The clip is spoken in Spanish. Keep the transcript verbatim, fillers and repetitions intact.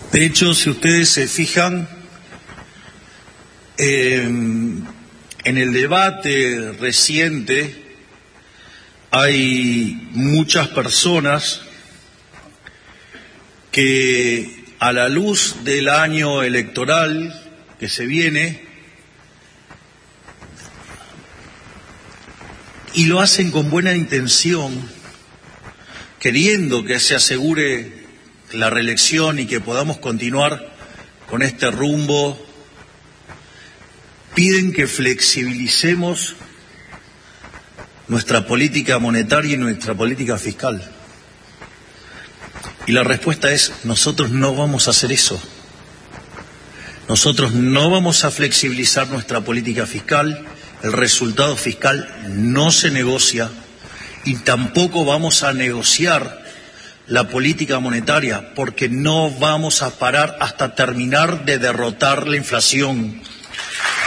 De hecho, si ustedes se fijan, eh, en el debate reciente hay muchas personas que, a la luz del año electoral que se viene, y lo hacen con buena intención, queriendo que se asegure la reelección y que podamos continuar con este rumbo, piden que flexibilicemos nuestra política monetaria y nuestra política fiscal. Y la respuesta es: nosotros no vamos a hacer eso. Nosotros no vamos a flexibilizar nuestra política fiscal. El resultado fiscal no se negocia y tampoco vamos a negociar la política monetaria, porque no vamos a parar hasta terminar de derrotar la inflación.